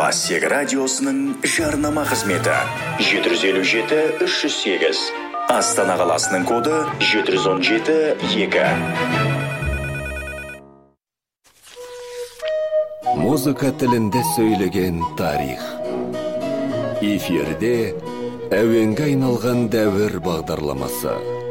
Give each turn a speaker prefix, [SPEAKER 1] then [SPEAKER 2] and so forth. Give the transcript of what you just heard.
[SPEAKER 1] Классик радиосының жарнама қызметі 757-308. Астана қаласының коды 717-2.
[SPEAKER 2] Музыка тілінде сөйлеген тарих. Эфирде әуенге айналған дәуір бағдарламасы.